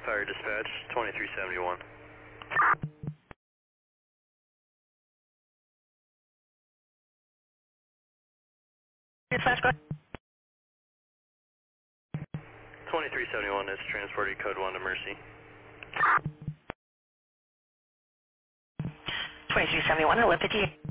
Fire dispatch, 2371. Dispatch, go ahead. 2371 is transported code 1 to Mercy. 2371, 1158.